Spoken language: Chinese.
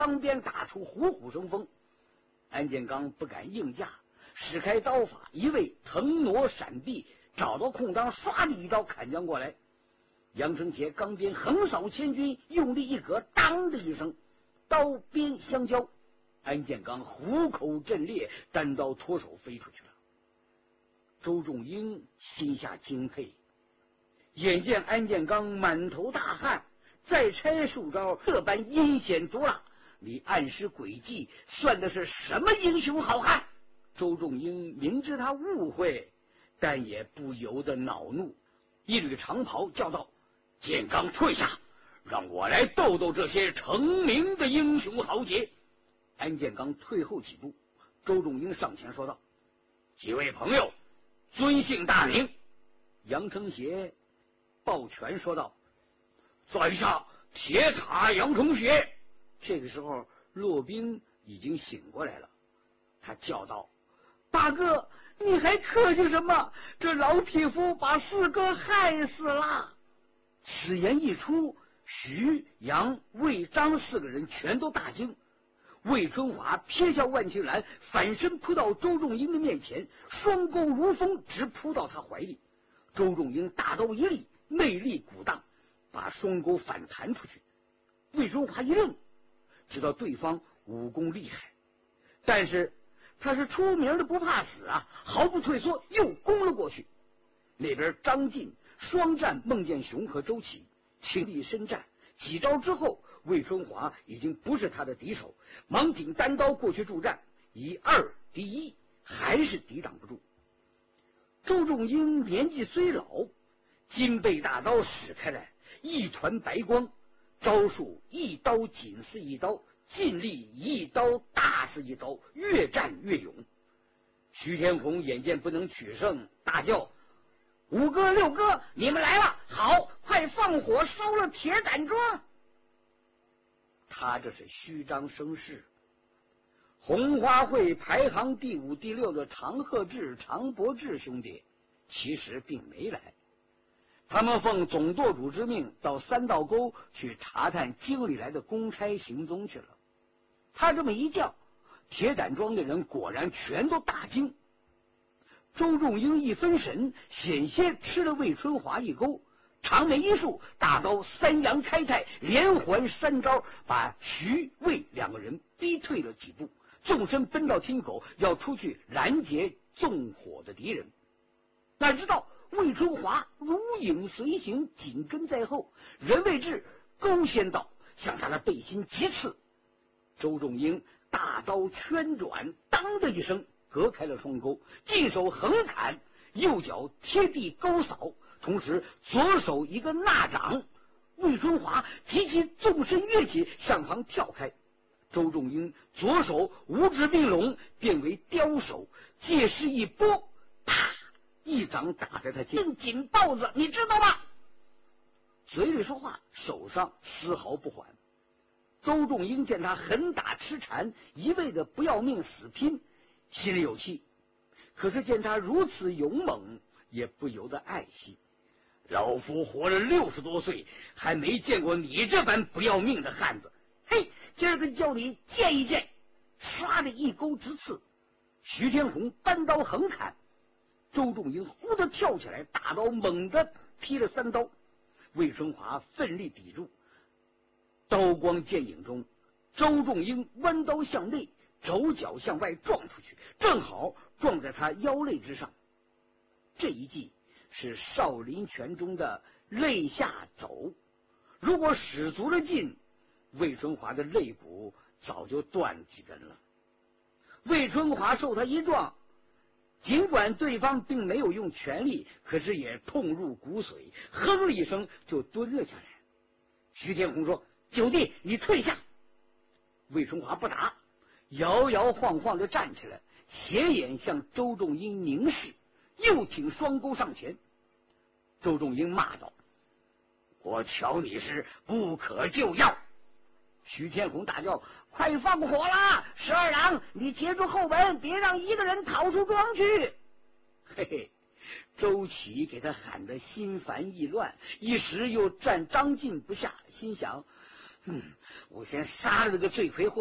当边打出虎虎生风。安建刚不敢应架，使开刀法，一味腾挪闪避，找到空当，唰的一刀砍将过来。杨承杰钢鞭横扫千军，用力一割，当的一声，刀边相交，安建刚虎口震裂，单刀脱手飞出去了。周仲英心下惊佩，眼见安建刚满头大汗，再拆数招，这般阴险毒辣，你暗施诡计，算的是什么英雄好汉？周仲英明知他误会，但也不由得恼怒，一捋长袍叫道：建刚退下，让我来斗斗这些成名的英雄豪杰。安建刚退后几步，周仲英上前说道：几位朋友，尊姓大名？杨承协抱拳说道：在下铁塔杨承协。这个时候骆宾已经醒过来了，他叫道：大哥，你还客气什么？这老匹夫把四哥害死了。此言一出，徐、杨、魏、张四个人全都大惊。魏春华撇下万青兰，反身扑到周仲英的面前，双钩如风，直扑到他怀里。周仲英大刀一立，内力鼓荡，把双钩反弹出去。魏春华一愣，知道对方武功厉害，但是他是出名的不怕死啊，毫不退缩，又攻了过去。那边张晋双战孟建雄和周琦，倾力深战，几招之后，魏春华已经不是他的敌手，忙挺单刀过去助战，以2敌1，还是抵挡不住。周仲英年纪虽老，金背大刀使开来，一团白光，招数一刀紧似一刀，尽力一刀大似一刀，越战越勇。徐天红眼见不能取胜，大叫：五哥六哥，你们来了，好，快放火烧了铁胆庄。他这是虚张声势。红花会排行第5、第6的常鹤志、常伯志兄弟其实并没来，他们奉总舵主之命到三道沟去查探京里来的公差行踪去了。他这么一叫，铁胆庄的人果然全都大惊。周仲英一分神，险些吃了魏春华一钩，长眉一竖，大刀三阳开泰，连环3招，把徐、魏2个人逼退了几步，纵身奔到厅口，要出去拦截纵火的敌人。哪知道魏春华如影随形，紧跟在后，任卫志勾先到，向他的背心急刺。周仲英大刀圈转，当的一声隔开了双钩，进手横砍，右脚贴地勾扫，同时左手一个纳掌，魏春华提起纵身跃起，向旁跳开。周仲英左手五指并拢，变为刁手，借势一拨，啪，一掌打在他肩，紧豹子，你知道吗？嘴里说话，手上丝毫不缓。周仲英见他狠打痴缠，一味的不要命死拼，心里有气，可是见他如此勇猛，也不由得爱惜。老夫活了60多岁，还没见过你这般不要命的汉子。嘿，今儿个叫你见一见！唰的一钩直刺，徐天红单刀横砍，周仲英忽地跳起来，大刀猛地劈了3刀。魏春华奋力抵住，刀光剑影中，周仲英弯刀向内，肘脚向外撞出去，正好撞在他腰肋之上。这一计是少林拳中的肋下走，如果使足了劲，魏春华的肋骨早就断几根了。魏春华受他一撞，尽管对方并没有用全力，可是也痛入骨髓，哼了一声就蹲了下来。徐天红说：九弟，你退下。魏春华不答，摇摇晃晃的站起来，斜眼向周仲英凝视，又挺双钩上前。周仲英骂道：我瞧你是不可救药。徐天红大叫：快放火啦！12郎，你截住后门，别让一个人逃出庄去。嘿嘿，周启给他喊得心烦意乱，一时又战张晋不下，心想我先杀了这个罪魁祸